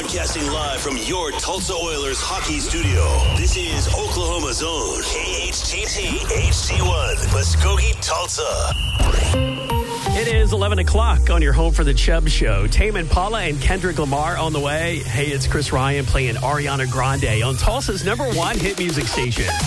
Broadcasting live from your Tulsa Oilers hockey studio. This is Oklahoma's own KHTT HD1, Muskogee, Tulsa. It is 11 o'clock on your home for the Chubb Show. Tame Impala and Kendrick Lamar on the way. Hey, it's Chris Ryan playing Ariana Grande on Tulsa's #1 hit music station.